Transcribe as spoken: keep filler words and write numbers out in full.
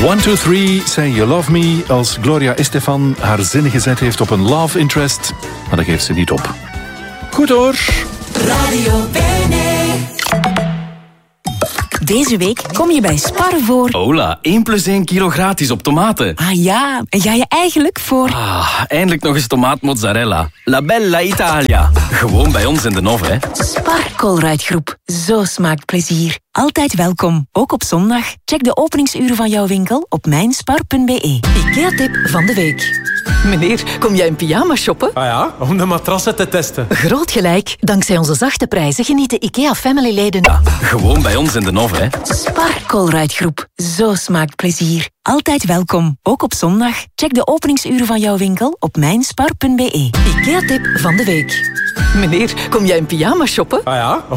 one two three, Say You Love Me. Als Gloria Estefan haar zinnen gezet heeft op een love interest, maar dat geeft ze niet op. Goed hoor. Radio Bene. Deze week kom je bij Spar voor... Hola, één plus één kilo gratis op tomaten. Ah ja, en ga je eigenlijk voor... Ah, eindelijk nog eens tomaatmozzarella. La Bella Italia. Gewoon bij ons in de Nov, hè. Spar Colruyt-groep. Zo smaakt plezier. Altijd welkom, ook op zondag. Check de openingsuren van jouw winkel op mijnspar punt be. IKEA-tip van de week. Meneer, kom jij in pyjama shoppen? Ah ja, om de matrassen te testen. Groot gelijk. Dankzij onze zachte prijzen genieten IKEA-family-leden... Ja, gewoon bij ons in de Nov, hè. Spar Colruyt-groep. Zo smaakt plezier. Altijd welkom, ook op zondag. Check de openingsuren van jouw winkel op mijnspar punt be. IKEA-tip van de week. Meneer, kom jij in pyjama shoppen? Ah ja,